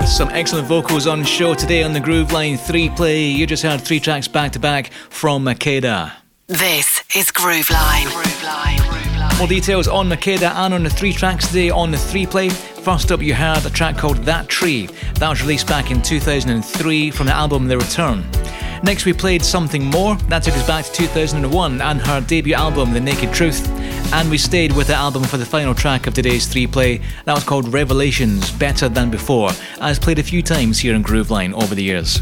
Some excellent vocals on show today on the Groove Line 3 Play. You just heard 3 tracks back to back from Makeda. This is Groove Line. More details on Makeda and on the 3 tracks today on the 3 Play. First up, you heard a track called That Tree. That was released back in 2003 from the album The Return. Next, we played Something More. That took us back to 2001 and her debut album, The Naked Truth. And we stayed with the album for the final track of today's 3 Play. That was called Revelations, Better Than Before, as played a few times here in Groove Line over the years.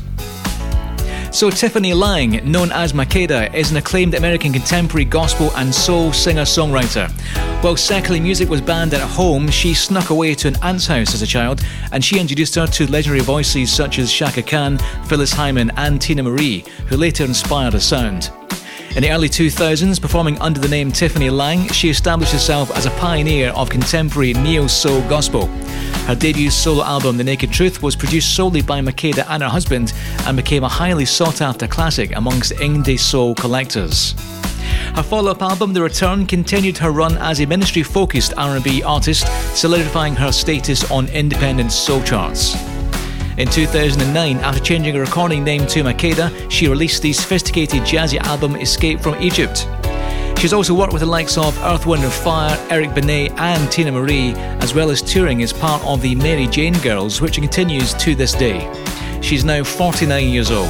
So Tiffany Lang, known as Makeda, is an acclaimed American contemporary gospel and soul singer-songwriter. While secular music was banned at home, she snuck away to an aunt's house as a child, and she introduced her to legendary voices such as Chaka Khan, Phyllis Hyman and Tina Marie, who later inspired her sound. In the early 2000s, performing under the name Tiffany Lang, she established herself as a pioneer of contemporary neo-soul gospel. Her debut solo album, The Naked Truth, was produced solely by Makeda and her husband and became a highly sought-after classic amongst indie soul collectors. Her follow-up album, The Return, continued her run as a ministry-focused R&B artist, solidifying her status on independent soul charts. In 2009, after changing her recording name to Makeda, she released the sophisticated jazzy album Escape from Egypt. She's also worked with the likes of Earth, Wind & Fire, Eric Benet and Tina Marie, as well as touring as part of the Mary Jane Girls, which continues to this day. She's now 49 years old.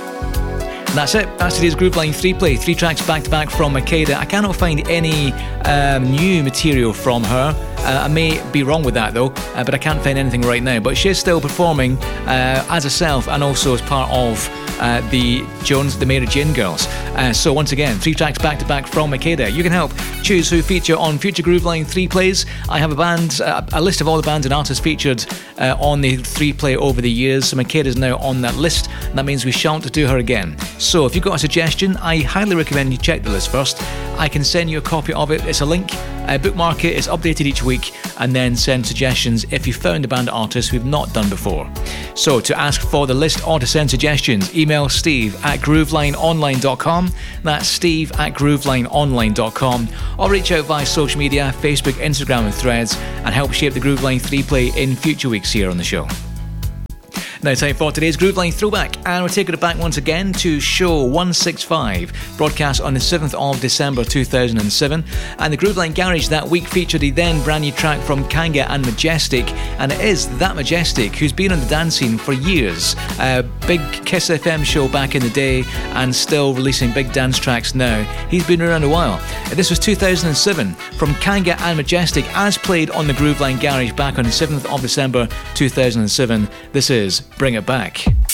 And that's it. That's today's Groove Line 3 Play. 3 tracks back to back from Makeda. I cannot find any new material from her. I may be wrong with that though, but I can't find anything right now. But she's still performing as herself and also as part of the Mary Jane Girls. So once again, 3 tracks back to back from Makeda. You can help choose who feature on future Groove Line 3 Plays. I have a list of all the bands and artists featured on the 3 Play over the years. So Makeda is now on that list. And that means we shan't do her again. So if you've got a suggestion, I highly recommend you check the list first. I can send you a copy of it. It's a link. Bookmark it. It's updated each week, and then send suggestions if you found a band or artist we've not done before. So to ask for the list or to send suggestions, email steve@groovelineonline.com. That's steve@groovelineonline.com, or reach out via social media, Facebook, Instagram and Threads, and help shape the Groove Line 3 Play in future weeks here on the show. Now time for today's Groove Line Throwback, and we're taking it back once again to show 165, broadcast on the 7th of December 2007, and the Groove Line Garage that week featured a then brand new track from Kanga and Majestic, and it is that Majestic who's been on the dance scene for years. Big Kiss FM show back in the day and still releasing big dance tracks now. He's been around a while. This was 2007 from Kanga and Majestic as played on the Groove Line Garage back on the 7th of December 2007. This is Bring It Back.